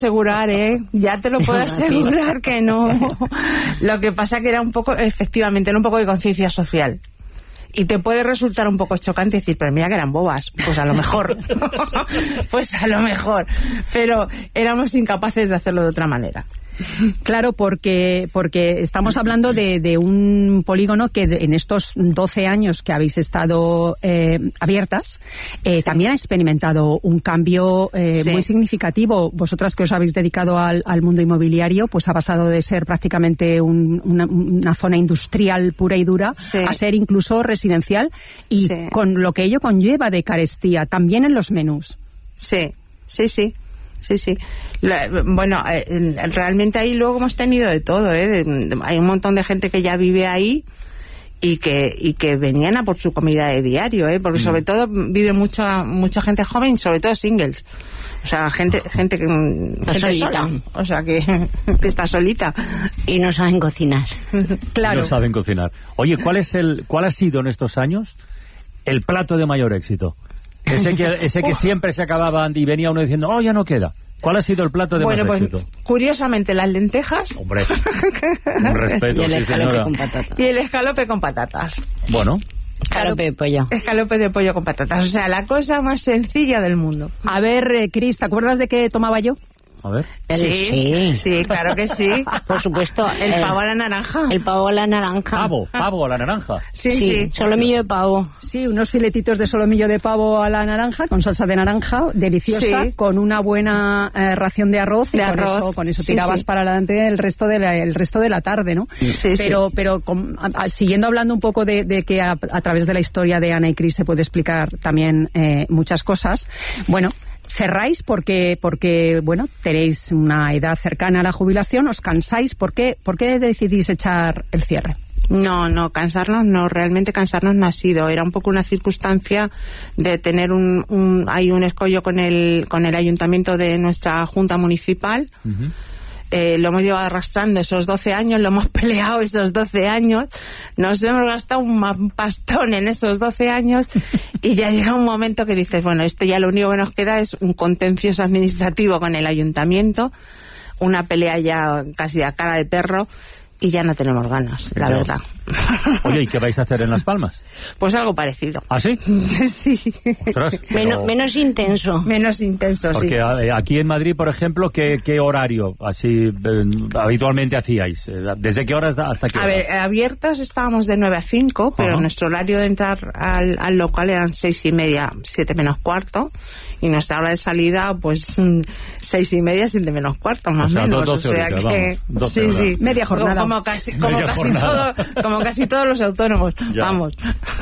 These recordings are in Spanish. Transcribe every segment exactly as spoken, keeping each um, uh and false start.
asegurar, ¿eh? Ya te lo puedo asegurar que no. Lo que pasa que era un poco, efectivamente, era un poco de conciencia social. Y te puede resultar un poco chocante decir, pero mira que eran bobas. Pues a lo mejor. Pues a lo mejor. Pero éramos incapaces de hacerlo de otra manera. Claro, porque porque estamos hablando de, de un polígono que en estos doce años que habéis estado eh, abiertas, eh, sí. también ha experimentado un cambio eh, sí. muy significativo. Vosotras que os habéis dedicado al, al mundo inmobiliario, pues ha pasado de ser prácticamente un, una, una zona industrial pura y dura sí. a ser incluso residencial y sí. con lo que ello conlleva de carestía, también en los menús. Sí, sí, sí. Sí, sí. La, bueno, eh, realmente ahí luego hemos tenido de todo, ¿eh? De, de, hay un montón de gente que ya vive ahí y que y que venían a por su comida de diario, ¿eh? Porque mm. sobre todo vive mucha mucha gente joven, sobre todo singles. O sea, gente gente que está gente solita. sola, o sea, que, que está solita y no saben cocinar. Claro. No saben cocinar. Oye, ¿cuál es el cuál ha sido en estos años el plato de mayor éxito? Ese que, ese que siempre se acababan y venía uno diciendo, oh, ya no queda. ¿Cuál ha sido el plato de bueno, más pues, éxito? Curiosamente, las lentejas. Hombre, un respeto, y el sí, escalope señora. con patatas. Y el escalope con patatas. Bueno. Escalope de pollo. Escalope de pollo con patatas. O sea, la cosa más sencilla del mundo. A ver, eh, Cris, ¿te acuerdas de qué tomaba yo? A ver. El, sí, sí, sí, claro que sí. Por supuesto. El eh, pavo a la naranja. El pavo a la naranja. Pavo, pavo a la naranja. Sí, sí. sí. Solomillo de pavo. Sí, unos filetitos de solomillo de pavo a la naranja, con salsa de naranja, deliciosa, sí. con una buena eh, ración de arroz. De y arroz. Con eso, con eso sí, tirabas sí. para adelante el resto de la, el resto de la tarde, ¿no? Sí, pero sí. pero con, a, a, siguiendo hablando un poco de, de que a, a través de la historia de Ana y Cris se puede explicar también eh, muchas cosas. Bueno, cerráis porque, porque, bueno, tenéis una edad cercana a la jubilación, os cansáis. ¿Por qué, por qué decidís echar el cierre? No, no, cansarnos no, realmente cansarnos no ha sido. Era un poco una circunstancia de tener un, un hay un escollo con el, con el ayuntamiento de nuestra junta municipal. Uh-huh. Eh, lo hemos llevado arrastrando esos doce años, lo hemos peleado esos doce años, nos hemos gastado un pastón en esos doce años y ya llega un momento que dices, bueno, esto ya lo único que nos queda es un contencioso administrativo con el ayuntamiento, una pelea ya casi a cara de perro y ya no tenemos ganas, la verdad. Oye, ¿y qué vais a hacer en Las Palmas? Pues algo parecido. ¿Ah, sí? Sí. Ostras, pero... menos, menos intenso. Menos intenso, porque sí. Porque aquí en Madrid, por ejemplo, ¿qué, qué horario así eh, habitualmente hacíais? ¿Desde qué horas hasta qué hora? A ver, abiertos estábamos de nueve a cinco, pero uh-huh. nuestro horario de entrar al, al local eran seis y media, siete menos cuarto. Y nuestra hora de salida, pues, seis y media, siete menos cuarto, más o sea, menos. doce o sea horitas, que, vamos, sí, horas. sí. Media jornada. Como, como casi, como Media casi jornada. todo, como casi todos los autónomos. Ya. Vamos.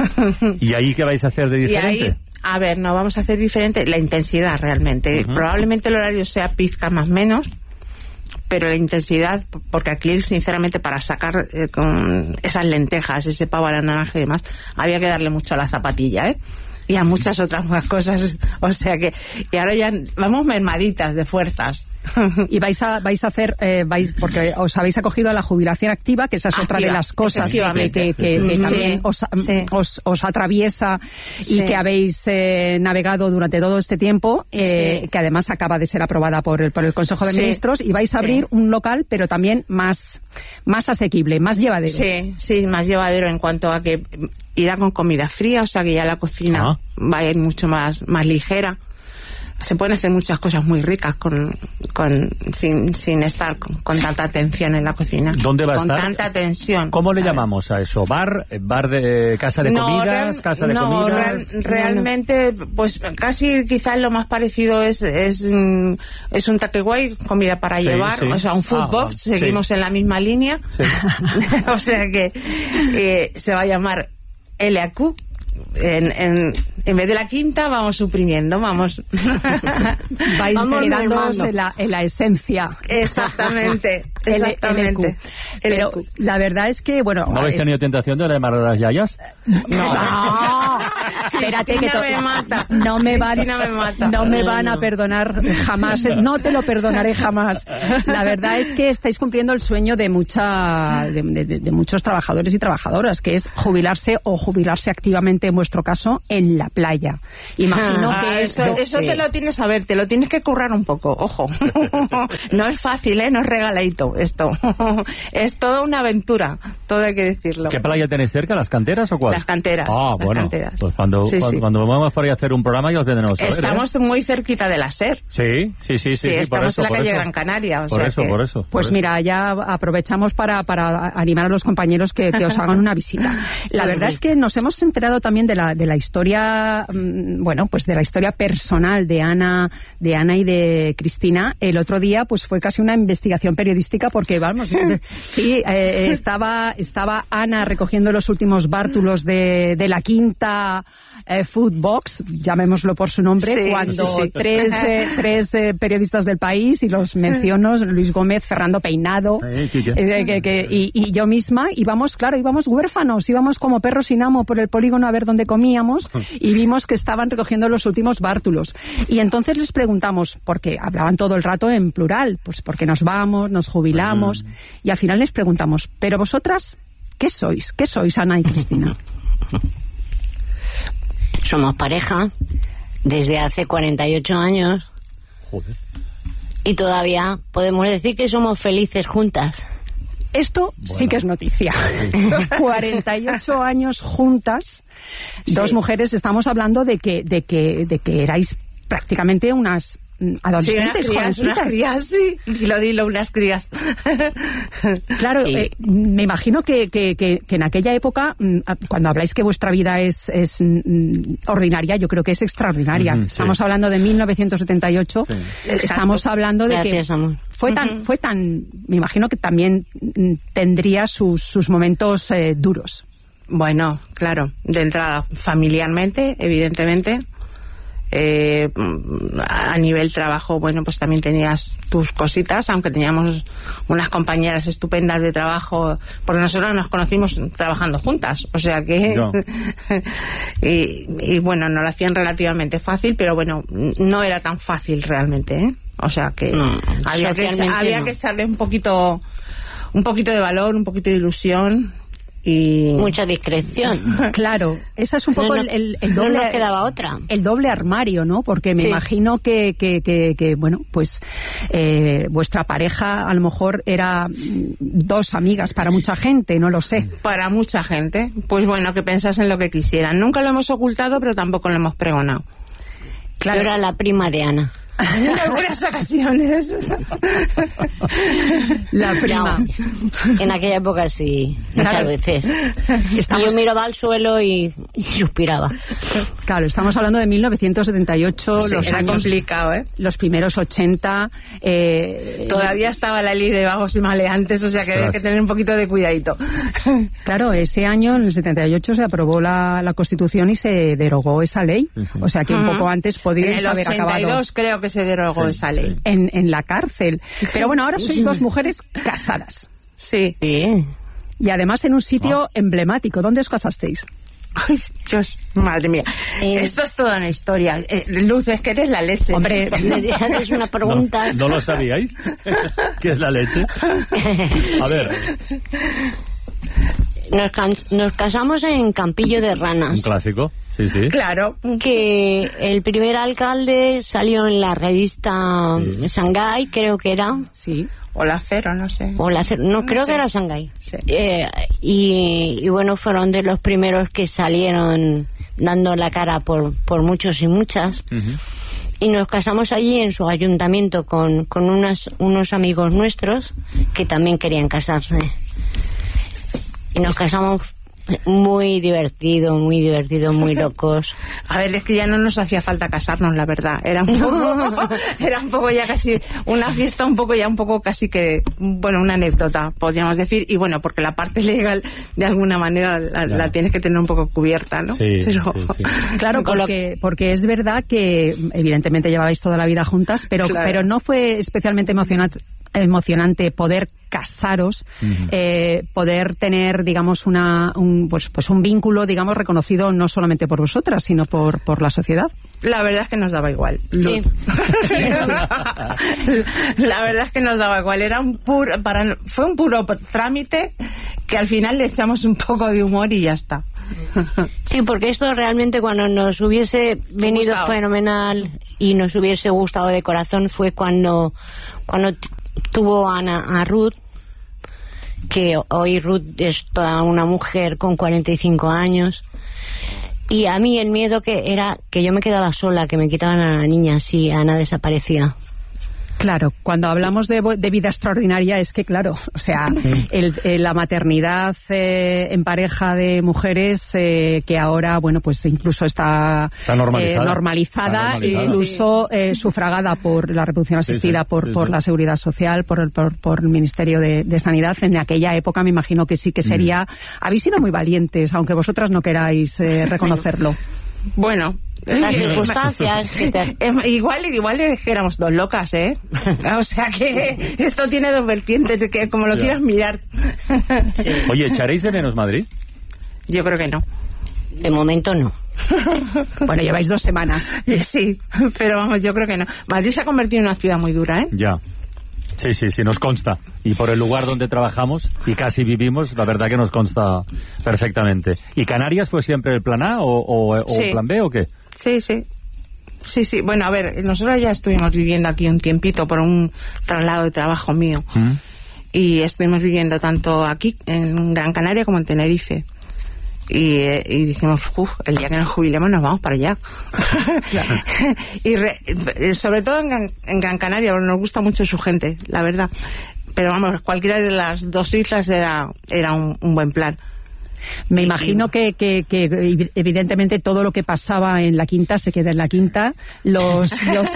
¿Y ahí qué vais a hacer de diferente? Y ahí, a ver, no vamos a hacer diferente la intensidad realmente. Uh-huh. Probablemente el horario sea pizca más menos, pero la intensidad, porque aquí sinceramente para sacar eh, con esas lentejas, ese pavo a la naranja y demás, había que darle mucho a la zapatilla, ¿eh? Y a muchas otras más cosas, o sea que, y ahora ya vamos mermaditas de fuerzas. Y vais a vais a hacer, eh, vais porque os habéis acogido a la jubilación activa, que esa es activa, otra de las cosas que, que, que, que, que sí, también os, sí. os, os atraviesa y sí. que habéis eh, navegado durante todo este tiempo, eh, sí. que además acaba de ser aprobada por el, por el Consejo de sí. Ministros, y vais a abrir sí. un local, pero también más, más asequible, más llevadero. Sí, sí, más llevadero en cuanto a que irá con comida fría, o sea que ya la cocina ah. va a ir mucho más, más ligera. Se pueden hacer muchas cosas muy ricas con, con sin, sin estar con, con tanta tensión en la cocina. ¿Dónde va a con estar? Con tanta tensión. ¿Cómo le a llamamos a eso? ¿Bar? ¿Bar de casa de no, comidas? Real, ¿Casa de no, comidas? Real, realmente, pues casi quizás lo más parecido es es, es un takeaway, comida para sí, llevar, sí. o sea, un food ah, box, seguimos sí. en la misma línea. Sí. O sea que eh, se va a llamar L A Q. En, en, en vez de la quinta vamos suprimiendo, vamos vais generándoos en la, en la esencia. Exactamente, exactamente. Pero la verdad es que, bueno... ¿No habéis es... tenido tentación de llamar a las yayas? No, espérate que Cristina to- me mata. no me van, Cristina me mata. no me van a perdonar jamás. No te lo perdonaré jamás. La verdad es que estáis cumpliendo el sueño de mucha, de, de, de muchos trabajadores y trabajadoras, que es jubilarse o jubilarse activamente, en vuestro caso, en la playa. Imagino Ah, que eso, es, eso te lo tienes a ver, te lo tienes que currar un poco, ojo. No es fácil, ¿eh? No es regaladito esto. Es toda una aventura, todo hay que decirlo. ¿Qué playa tenéis cerca? ¿Las canteras o cuál? Las canteras. Ah, las bueno. canteras. Pues cuando, Sí, cuando, sí. cuando vamos por ahí a hacer un programa ya os vendremos a ver, Estamos ¿eh? muy cerquita de la SER. Sí, sí, sí, sí. Sí, sí, por estamos eso, en la por calle eso. Gran Canaria. O Por sea eso, que- por eso. Pues por mira, ya aprovechamos para, para animar a los compañeros que, que os hagan una visita. La verdad es que nos hemos enterado también de la, de la historia, mm, bueno, pues de la historia personal de Ana, de Ana y de Cristina. El otro día, pues fue casi una investigación periodística porque, vamos, sí, eh, estaba, estaba Ana recogiendo los últimos bártulos de, de la quinta eh, Food Box, llamémoslo por su nombre, Sí, cuando sí, sí. tres, eh, tres eh, periodistas del país, y los menciono, Luis Gómez, Fernando Peinado, Eh, Quique. eh, que- que- y, y yo misma, íbamos, claro, íbamos huérfanos, íbamos como perros sin amo por el polígono a ver dónde comíamos, y vimos que estaban recogiendo los últimos bártulos. Y entonces les preguntamos, porque hablaban todo el rato en plural, pues porque nos vamos, nos jubilamos, y al final les preguntamos, ¿pero vosotras qué sois? ¿Qué sois, Ana y Cristina? Somos pareja desde hace cuarenta y ocho años Joder. y todavía podemos decir que somos felices juntas. Esto sí que es noticia. cuarenta y ocho años juntas, dos Sí. mujeres. Estamos hablando de que, de que, de que erais prácticamente unas mm, Sí, unas adolescentes, crías, unas jovencitas. crías, sí. Dilo, dilo, unas crías. Claro, Sí. eh, me imagino que, que, que, que en aquella época, mm, a- cuando habláis que vuestra vida es, es mm, ordinaria, yo creo que es extraordinaria. Ujú, sí. Estamos hablando de mil novecientos setenta y ocho. Sí. Estamos hablando de Gracias, que amor. fue tan, fue tan, me imagino que también mm, tendría sus, sus momentos eh, duros. Bueno, claro, de entrada, familiarmente, evidentemente. Eh, a nivel trabajo, bueno, pues también tenías tus cositas, aunque teníamos unas compañeras estupendas de trabajo, porque nosotros nos conocimos trabajando juntas, o sea que Ya. y, y bueno, nos lo hacían relativamente fácil, pero bueno, no era tan fácil realmente, ¿eh? O sea que No, había que socialmente había no. que echarle un poquito un poquito de valor, un poquito de ilusión y Mucha discreción. Claro, esa es un No poco nos- el, el, el no doble, nos quedaba otra. el doble armario, ¿no? Porque me Sí. imagino que, que, que, que, bueno, pues eh, vuestra pareja a lo mejor era mm, dos amigas para mucha gente, no lo sé. para mucha gente, pues bueno, que pensasen lo que quisieran. Nunca lo hemos ocultado, pero tampoco lo hemos pregonado. Yo era la prima de Ana. En algunas ocasiones. La prima. No, en aquella época sí, muchas Claro. veces. Estamos- Y yo miraba al suelo y, y suspiraba. Claro, estamos hablando de mil novecientos setenta y ocho, Sí, los era años, complicado, ¿eh? los primeros ochenta. Eh, Todavía estaba la ley de vagos y maleantes, o sea que había Ostras. que tener un poquito de cuidadito. Claro, ese año, en el setenta y ocho, se aprobó la, la Constitución y se derogó esa ley. Sí, sí. O sea que un Ujú. poco antes En podríais el haber acabado ochenta y dos creo que se derogó Sí, esa ley. sí. en, en la cárcel. Pero bueno, ahora sois dos mujeres casadas. Sí. Sí. Y además en un sitio emblemático. ¿Dónde os casasteis? Ay, Dios, madre mía. Eh. Esto es toda una historia. Eh, Luz, es que eres la leche. Hombre, Me haces una No, pregunta. ¿no lo sabíais? ¿Qué es la leche? A ver, Nos, can- nos casamos en Campillo de un Ranas. clásico. Sí, sí. Claro. Que el primer alcalde salió en la revista Sí. Shanghái, creo que era. sí. O la cero, no sé. O la, cer- no, creo sé. que era Shanghái. Sí. Eh, y, y bueno, fueron de los primeros que salieron dando la cara por, por muchos y muchas. Ujú. Y nos casamos allí en su ayuntamiento con, con unas, unos amigos nuestros que también querían casarse. Y nos casamos muy divertido, muy divertido, muy locos. A ver, es que ya no nos hacía falta casarnos, la verdad. Era un poco, era un poco ya casi una fiesta, un poco ya un poco casi que, bueno, una anécdota, podríamos decir. Y bueno, porque la parte legal, de alguna manera, la, Ya. la tienes que tener un poco cubierta, ¿no? Sí, Pero- sí, sí. Claro, Con lo- porque, porque es verdad que evidentemente llevabais toda la vida juntas, pero, Claro. pero no fue especialmente emocionante emocionante poder casaros, uh-huh. eh, poder tener, digamos, una un, pues, pues un vínculo, digamos, reconocido no solamente por vosotras, sino por, por la sociedad. La verdad es que nos daba igual. Sí. La verdad es que nos daba igual. Era un puro, para, fue un puro trámite que al final le echamos un poco de humor y ya está. Sí, porque esto realmente cuando nos hubiese venido gustado. Fenomenal y nos hubiese gustado de corazón fue cuando cuando t- tuvo Ana a Ruth, que hoy Ruth es toda una mujer con cuarenta y cinco años, y a mí el miedo que era que yo me quedaba sola, que me quitaban a la niña si Ana desaparecía. Claro, cuando hablamos de, de vida extraordinaria es que, claro, o sea, el, el, la maternidad eh, en pareja de mujeres eh, que ahora, bueno, pues incluso está, está normalizada, eh, normalizada, está normalizada. Incluso eh, sufragada por la reproducción asistida, sí, sí, por, sí, por sí. la Seguridad Social, por el, por, por el Ministerio de, de Sanidad. En aquella época me imagino que sí que sería... Mm. Habéis sido muy valientes, aunque vosotras no queráis eh, reconocerlo. Bueno... Las circunstancias que te... igual igual éramos dos locas, ¿eh? O sea que esto tiene dos vertientes, que como lo yeah. quieras mirar. Sí. Oye, ¿echaréis de menos Madrid? Yo creo que no. De momento no. Bueno, lleváis dos semanas. Sí, pero vamos, yo creo que no. Madrid se ha convertido en una ciudad muy dura, ¿eh? Ya. Sí, sí, sí, nos consta. Y por el lugar donde trabajamos y casi vivimos, la verdad que nos consta perfectamente. ¿Y Canarias fue siempre el plan A o, o, o sí. el plan B o qué? Sí, sí. Sí, sí. Bueno, a ver, nosotros ya estuvimos viviendo aquí un tiempito por un traslado de trabajo mío. ¿Mm? Y estuvimos viviendo tanto aquí, en Gran Canaria, como en Tenerife. Y, y dijimos, uff, el día que nos jubilemos nos vamos para allá. Claro. Y re, sobre todo en Gran, en Gran Canaria, nos gusta mucho su gente, la verdad. Pero vamos, cualquiera de las dos islas era, era un, un buen plan. Me imagino que, que, que evidentemente todo lo que pasaba en la quinta se queda en la quinta. Los, los,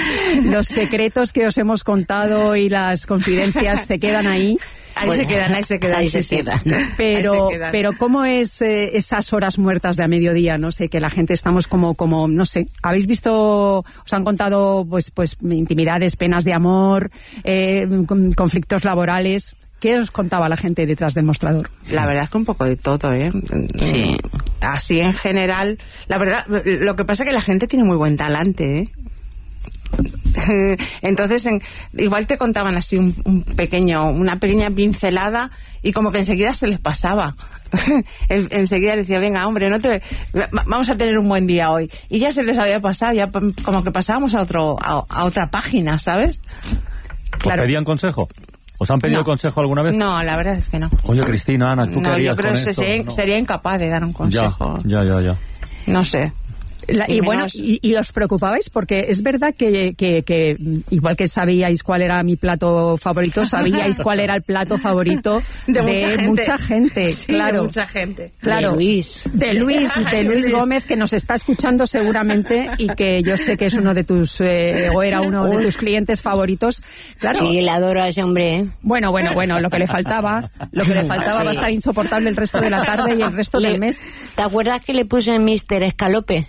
los secretos que os hemos contado y las confidencias se quedan ahí. Ahí bueno, se quedan, ahí se quedan, ahí se sí, quedan. Pero, se quedan. Pero ¿cómo es eh, esas horas muertas de a mediodía? No sé, que la gente estamos como, como, no sé, ¿habéis visto, os han contado pues, pues intimidades, penas de amor, eh, conflictos laborales? ¿Qué os contaba la gente detrás del mostrador? La verdad es que un poco de todo, ¿eh? Sí. Así en general, la verdad, lo que pasa es que la gente tiene muy buen talante, ¿eh? Entonces en, igual te contaban así un, un pequeño una pequeña pincelada y como que enseguida se les pasaba. en, enseguida decía, venga hombre, no te vamos a tener un buen día hoy, y ya se les había pasado, ya como que pasábamos a otro a, a otra página, ¿sabes? Claro. ¿Os pedían consejo? ¿Os han pedido no. consejo alguna vez? No, la verdad es que no. Oye, Cristina, Ana, ¿tú no, qué harías yo creo con que esto? Sería, no. sería incapaz de dar un consejo. Ya, ya, ya. ya. No sé. La, y, y bueno, y, y os preocupabais porque es verdad que, que, que igual que sabíais cuál era mi plato favorito, sabíais cuál era el plato favorito de, de mucha gente, mucha gente sí, claro, de mucha gente. Claro, de Luis, de Luis, de Luis Gómez, que nos está escuchando seguramente y que yo sé que es uno de tus eh, o era uno de tus clientes favoritos. Claro. Sí, le adoro a ese hombre, ¿eh? Bueno, bueno, bueno, lo que le faltaba, lo que le faltaba sí. va a estar insoportable el resto de la tarde y el resto le, del mes. ¿Te acuerdas que le puse míster Escalope?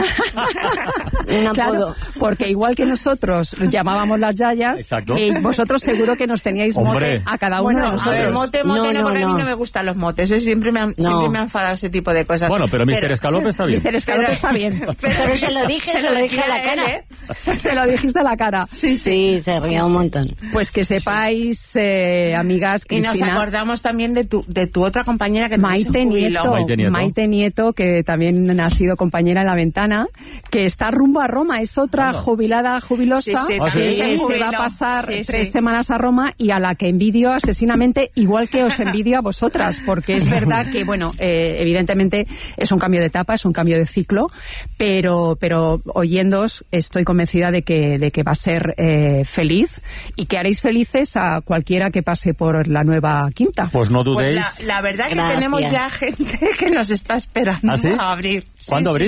Un claro, porque igual que nosotros llamábamos las yayas, y vosotros seguro que nos teníais Hombre. mote a cada uno bueno, de nosotros. A ver, mote, mote, no, no, no, porque no. a mí no me gustan los motes, ¿eh? siempre, me han, no. siempre me han enfadado ese tipo de cosas. Bueno, pero míster Escalope está bien. míster Escalope pero, está bien. Pero, pero se lo dije, se lo dije a la cara. Él, ¿eh? Se lo dijiste a la cara. Sí, sí, se ría un montón. Pues que sepáis, eh, amigas, Cristina. Y nos acordamos también de tu, de tu otra compañera que Maite Nieto, Maite Nieto. Maite Nieto, que también ha sido compañera en La Ventana, que está rumbo a Roma, es otra jubilada jubilosa, sí, sí, ah, que sí. se va a pasar sí, tres sí. semanas a Roma y a la que envidio asesinamente, igual que os envidio a vosotras, porque es verdad que, bueno, eh, evidentemente es un cambio de etapa, es un cambio de ciclo, pero pero oyéndoos estoy convencida de que, de que va a ser eh, feliz y que haréis felices a cualquiera que pase por la nueva quinta. Pues no dudéis. Pues la, la verdad Gracias. que tenemos ya gente que nos está esperando ¿Ah, sí? a abrir. ¿Cuándo sí, abrís? Sí.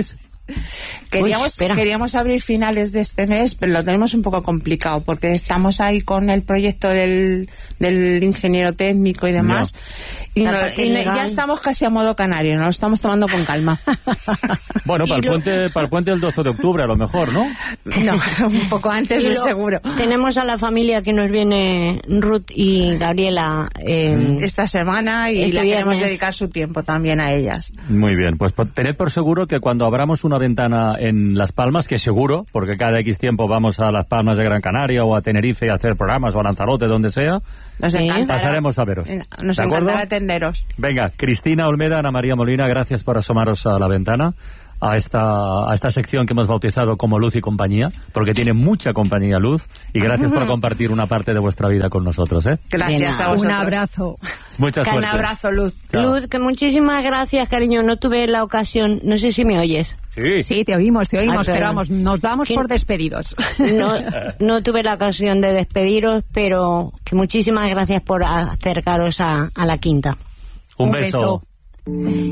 Queríamos, Uy, queríamos abrir finales de este mes, pero lo tenemos un poco complicado porque estamos ahí con el proyecto del, del ingeniero técnico y demás. No. Y, no, y ya estamos casi a modo canario, nos lo estamos tomando con calma. Bueno, para el, puente, para el puente del doce de octubre a lo mejor, ¿no? No, un poco antes de seguro. Tenemos a la familia que nos viene Ruth y Gabriela eh, esta semana y este le queremos viernes. dedicar su tiempo también a ellas. Muy bien, pues tened por seguro que cuando abramos una ventana en Las Palmas, que seguro, porque cada X tiempo vamos a Las Palmas de Gran Canaria o a Tenerife a hacer programas o a Lanzarote, donde sea, nos encantará, pasaremos a veros. Nos encantará atenderos. Venga, Cristina Olmeda, Ana María Molina, gracias por asomaros a la ventana, a esta, a esta sección que hemos bautizado como Luz y Compañía, porque tiene mucha compañía Luz, y gracias por compartir una parte de vuestra vida con nosotros, ¿eh? Gracias a vosotros. Un abrazo. Mucha suerte. Un abrazo, Luz. Chao. Luz, que muchísimas gracias, cariño. No tuve la ocasión, no sé si me oyes. Sí. Sí, te oímos, te oímos, Ay, pero vamos, nos damos ¿Quién? por despedidos. No, no tuve la ocasión de despediros, pero que muchísimas gracias por acercaros a, a la quinta. Un, Un beso. beso.